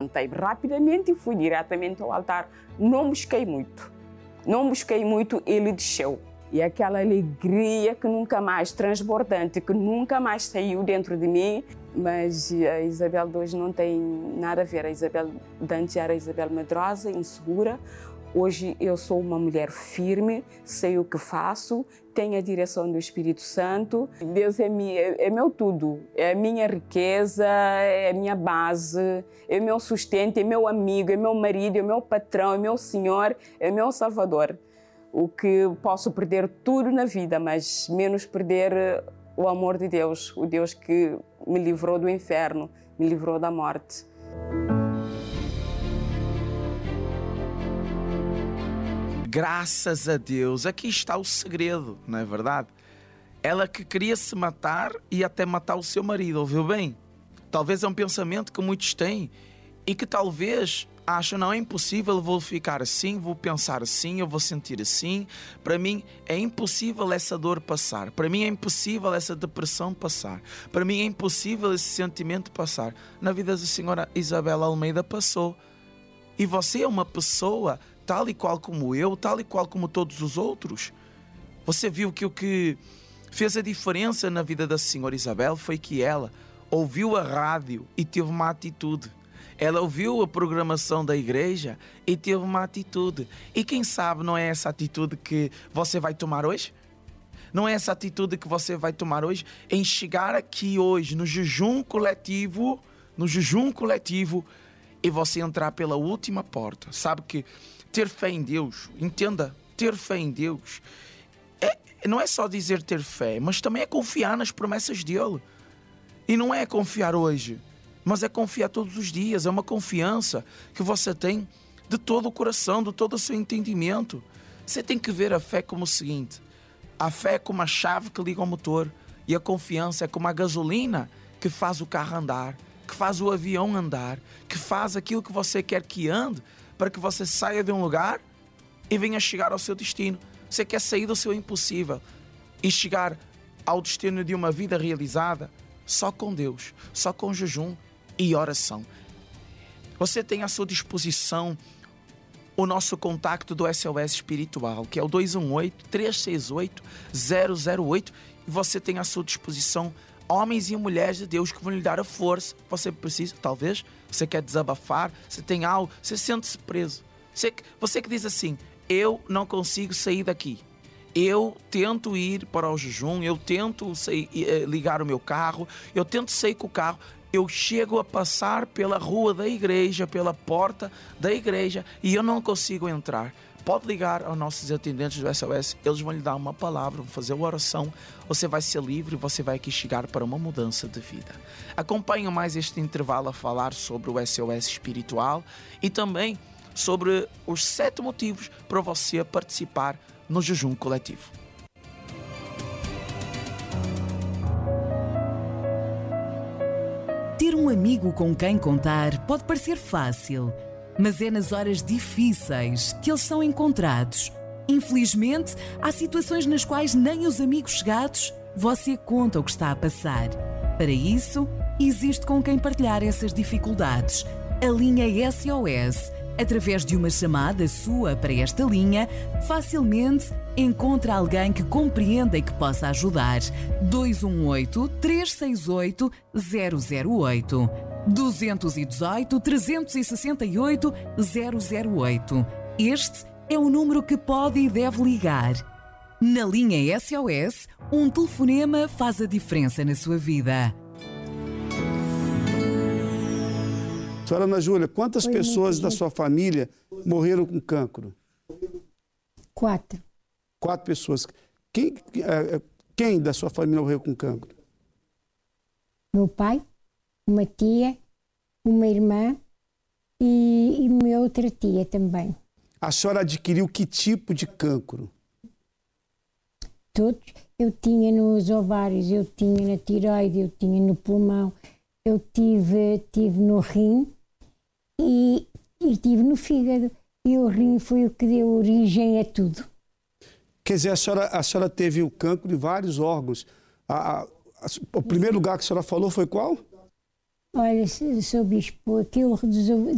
levantei-me rapidamente e fui diretamente ao altar. Não busquei muito, ele desceu. E aquela alegria que nunca mais, transbordante, que nunca mais saiu dentro de mim. Mas a Isabel de hoje não tem nada a ver. A Isabel de antes era a Isabel medrosa, insegura. Hoje eu sou uma mulher firme, sei o que faço, tenho a direção do Espírito Santo. Deus é meu tudo, é a minha riqueza, é a minha base, é meu sustento, é meu amigo, é meu marido, é meu patrão, é meu Senhor, é meu Salvador. O que posso perder tudo na vida, mas menos perder o amor de Deus, o Deus que me livrou do inferno, me livrou da morte. Graças a Deus, aqui está o segredo, não é verdade? Ela que queria se matar e até matar o seu marido, ouviu bem? Talvez é um pensamento que muitos têm e que talvez acham, não, é impossível, eu vou ficar assim, vou pensar assim, eu vou sentir assim. Para mim é impossível essa dor passar, para mim é impossível essa depressão passar, para mim é impossível esse sentimento passar. Na vida da senhora Isabel Almeida passou. E você é uma pessoa tal e qual como eu, tal e qual como todos os outros. Você viu que o que fez a diferença na vida da senhora Isabel foi que ela ouviu a rádio e teve uma atitude. Ela ouviu a programação da igreja e teve uma atitude. E quem sabe não é essa atitude que você vai tomar hoje? Não é essa atitude que você vai tomar hoje em chegar aqui hoje no jejum coletivo, e você entrar pela última porta. Sabe que ter fé em Deus, entenda, ter fé em Deus não é só dizer ter fé, mas também é confiar nas promessas dele. E não é confiar hoje, mas é confiar todos os dias. É uma confiança que você tem de todo o coração, de todo o seu entendimento. Você tem que ver a fé como o seguinte: a fé é como a chave que liga o motor, e a confiança é como a gasolina que faz o carro andar, que faz o avião andar, que faz aquilo que você quer que ande, para que você saia de um lugar e venha chegar ao seu destino. Você quer sair do seu impossível e chegar ao destino de uma vida realizada só com Deus, só com jejum e oração. Você tem à sua disposição o nosso contacto do SOS Espiritual, que é o 218-368-008. E você tem à sua disposição homens e mulheres de Deus que vão lhe dar a força. Você precisa, talvez, você quer desabafar, você tem algo, você sente-se preso. Você que diz assim: eu não consigo sair daqui. Eu tento ir para o jejum, eu tento ligar o meu carro, eu tento sair com o carro, eu chego a passar pela rua da igreja, pela porta da igreja, e eu não consigo entrar. Pode ligar aos nossos atendentes do SOS, eles vão lhe dar uma palavra, vão fazer uma oração, você vai ser livre e você vai aqui chegar para uma mudança de vida. Acompanhe mais este intervalo a falar sobre o SOS espiritual e também sobre os 7 motivos para você participar no jejum coletivo. Ter um amigo com quem contar pode parecer fácil, mas é nas horas difíceis que eles são encontrados. Infelizmente, há situações nas quais nem os amigos chegados você conta o que está a passar. Para isso, existe com quem partilhar essas dificuldades. A linha SOS. Através de uma chamada sua para esta linha, facilmente encontra alguém que compreenda e que possa ajudar. 218-368-008. 218-368-008. Este é o número que pode e deve ligar. Na linha SOS, um telefonema faz a diferença na sua vida. Senhora Ana Júlia, quantas pessoas da sua família morreram com cancro? 4. 4 pessoas. Quem da sua família morreu com cancro? Meu pai, uma tia, uma irmã e minha outra tia também. A senhora adquiriu que tipo de cancro? Todos. Eu tinha nos ovários, eu tinha na tireoide, eu tinha no pulmão, eu tive no rim e tive no fígado. E o rim foi o que deu origem a tudo. Quer dizer, a senhora teve o cancro de vários órgãos. O primeiro lugar que a senhora falou foi qual? Olha, Sr. Bispo, aquilo